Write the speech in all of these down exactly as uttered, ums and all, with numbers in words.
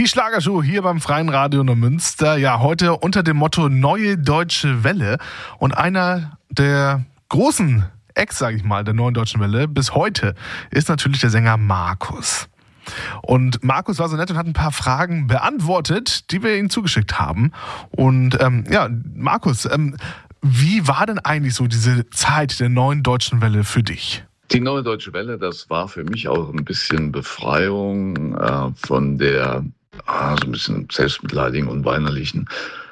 Die Schlagershow hier beim Freien Radio Neumünster. Ja, heute unter dem Motto Neue Deutsche Welle. Und einer der großen Acts, sage ich mal, der Neuen Deutschen Welle bis heute ist natürlich der Sänger Markus. Und Markus war so nett und hat ein paar Fragen beantwortet, die wir ihm zugeschickt haben. Und ähm, ja, Markus, ähm, wie war denn eigentlich so diese Zeit der Neuen Deutschen Welle für dich? Die Neue Deutsche Welle, das war für mich auch ein bisschen Befreiung äh, von der ah, so ein bisschen selbstmitleidigen und weinerlichen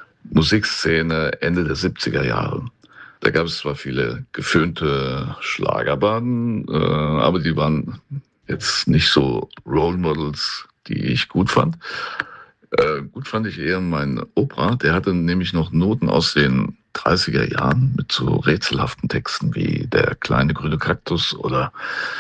Musikszene Ende der siebziger Jahre. Da gab es zwar viele geföhnte Schlagerbaden, äh, aber die waren jetzt nicht so Role Models, die ich gut fand. Äh, gut fand ich eher meinen Opa, der hatte nämlich noch Noten aus den dreißiger Jahren mit so rätselhaften Texten wie Der kleine grüne Kaktus oder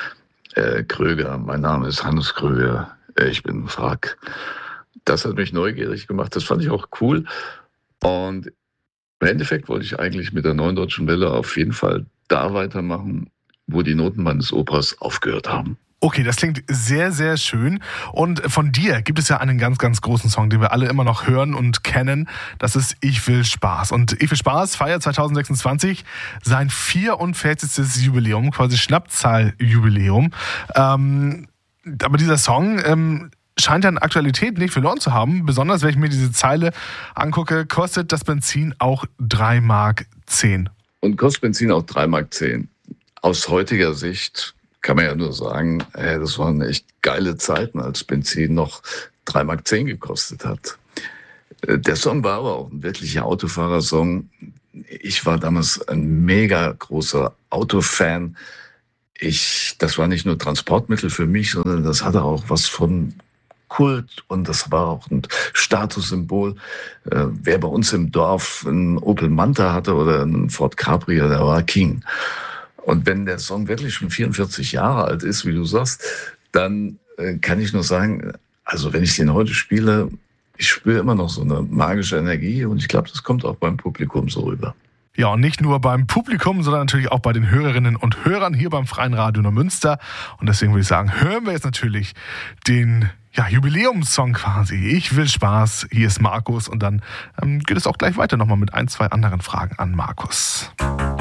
äh, Kröger, mein Name ist Hannes Kröger, äh, ich bin Frack. Das hat mich neugierig gemacht, das fand ich auch cool. Und im Endeffekt wollte ich eigentlich mit der Neuen Deutschen Welle auf jeden Fall da weitermachen, wo die Noten meines Opas aufgehört haben. Okay, das klingt sehr, sehr schön. Und von dir gibt es ja einen ganz, ganz großen Song, den wir alle immer noch hören und kennen. Das ist Ich will Spaß. Und Ich will Spaß feiert zwanzig sechsundzwanzig sein vierundvierzigstes Jubiläum, quasi Schnappzahljubiläum. Ähm, aber dieser Song ähm, scheint an Aktualität nicht verloren zu haben. Besonders, wenn ich mir diese Zeile angucke, kostet das Benzin auch drei Mark zehn. Und kostet Benzin auch drei Mark zehn. Aus heutiger Sicht kann man ja nur sagen, hey, das waren echt geile Zeiten, als Benzin noch drei Mark zehn gekostet hat. Der Song war aber auch ein wirklicher Autofahrersong. Ich war damals ein mega großer Autofan. Ich, das war nicht nur Transportmittel für mich, sondern das hatte auch was von Kult und das war auch ein Statussymbol. Äh, wer bei uns im Dorf einen Opel Manta hatte oder einen Ford Capri, der war King. Und wenn der Song wirklich schon vierundvierzig Jahre alt ist, wie du sagst, dann äh, kann ich nur sagen, also wenn ich den heute spiele, ich spüre immer noch so eine magische Energie und ich glaube, das kommt auch beim Publikum so rüber. Ja, und nicht nur beim Publikum, sondern natürlich auch bei den Hörerinnen und Hörern hier beim Freien Radio Neumünster. Und deswegen würde ich sagen, hören wir jetzt natürlich den ja, Jubiläumssong quasi. Ich will Spaß, hier ist Markus. Und dann ähm, geht es auch gleich weiter nochmal mit ein, zwei anderen Fragen an Markus.